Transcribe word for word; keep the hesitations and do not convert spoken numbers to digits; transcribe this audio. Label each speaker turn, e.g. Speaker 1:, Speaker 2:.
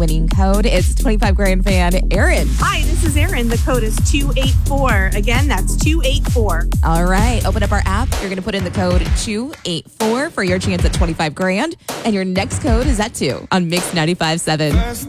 Speaker 1: winning code. It's twenty-five grand fan, Aaron.
Speaker 2: Hi, this is Aaron. The code is two eight four. Again, that's two eight four.
Speaker 1: All right. Open up our app. You're going to put in the code two eight four for your chance at twenty-five grand. And your next code is at two on Mix ninety-five point seven.